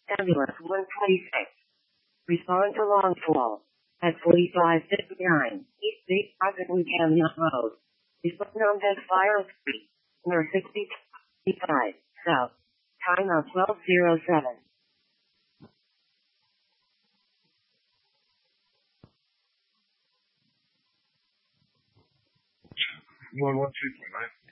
Ambulance 126. Respond to long call at 4559 East Big Pocket Camden Road. Respond on that fire street, near 65 South. Time of 12:07. 112.9.